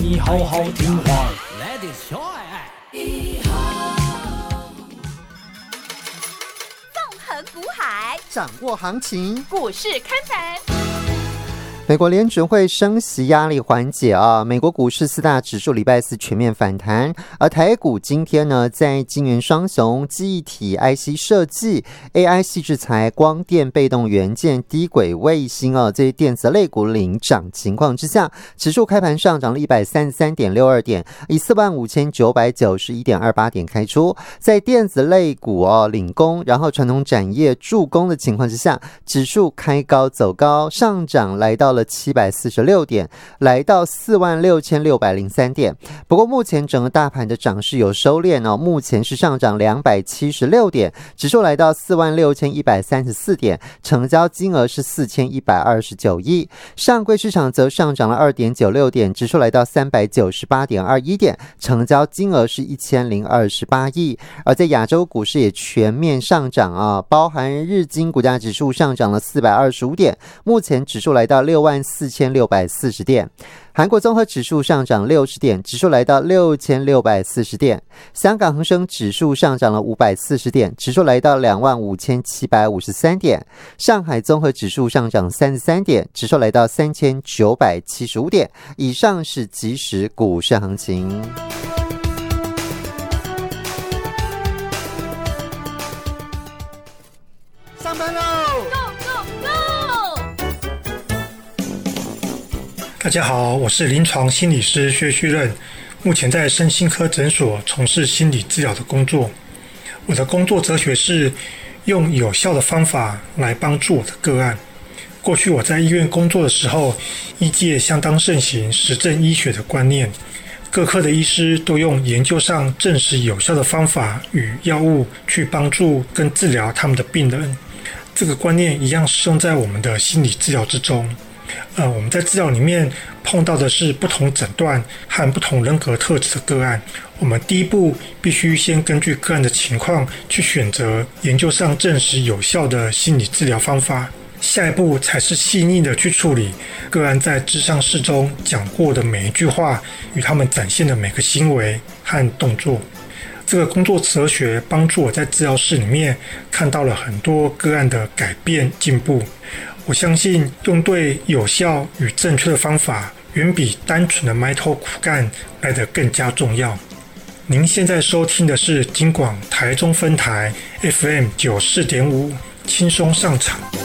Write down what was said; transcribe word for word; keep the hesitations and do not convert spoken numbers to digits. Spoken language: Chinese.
你好好听话。 纵横股海， 掌握行情， 股市看盘。 美国联准会升息压力缓解啊，美国股市四大指数礼拜四全面反弹，而台股今天呢，在晶圆双雄、记忆体、I C 设计、A I 矽智财、光电、被动元件、低轨卫星啊这些电子类股领涨情况之下，指数开盘上涨了一百三十三点六二点，以四万五千九百九十一点二八点开出。在电子类股哦领攻，然后传统产业助攻的情况之下，指数开高走高，上涨来到了七百四十六点，来到四万六千六百零三点。不过目前整个大盘的涨势有收敛哦，目前是上涨两百七十六点，指数来到四万六千一百三十四点，成交金额是四千一百二十九亿。上柜市场则上涨了二点九六点，指数来到三百九十八点二一点，成交金额是一千零二十八亿。而在亚洲股市也全面上涨啊，包含日经股价指数上涨了四百二十五点，目前指数来到六万四千六百四十点。韩国综合指数上涨六十点，指数来到六千六百四十点。香港恒生指数上涨了五百四十点，指数来到两万五千七百五十三点。上海综合指数上涨三十三点，指数来到三千九百七十五点。以上是即时股市行情。 上班喽 Go Go Go！ 大家好，我是临床心理师薛旭任，目前在身心科诊所从事心理治疗的工作。我的工作哲学是用有效的方法来帮助我的个案。过去我在医院工作的时候，医界相当盛行实证医学的观念，各科的医师都用研究上证实有效的方法与药物去帮助跟治疗他们的病人。这个观念一样适用在我们的心理治疗之中。呃，我们在治疗里面碰到的是不同诊断和不同人格特质的个案。我们第一步必须先根据个案的情况去选择研究上证实有效的心理治疗方法，下一步才是细腻的去处理个案在諮商室中讲过的每一句话与他们展现的每个行为和动作。这个工作哲学帮助我在治疗室里面看到了很多个案的改变进步。我相信用对有效与正确的方法，远比单纯的埋头苦干来得更加重要。您现在收听的是金广台中分台 F M 九十四点五，轻松上场。